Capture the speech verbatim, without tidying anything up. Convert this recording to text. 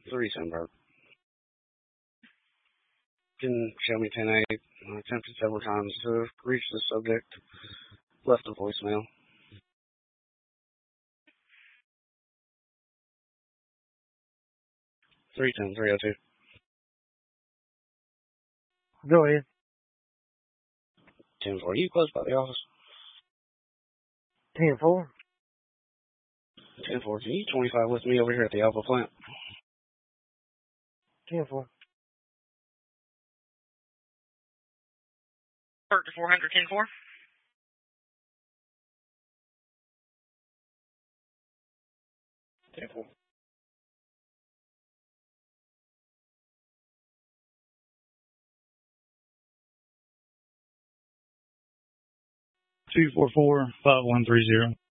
three Sunbird. Can show me ten eight. I attempted several times to reach the subject. Left a voicemail. three ten three oh two. Go ahead. ten four. Are you close by the office? ten four. ten four. Can you twenty-five with me over here at the Alpha plant? ten four. Start to four hundred, ten four. ten four. two four four, five one three zero.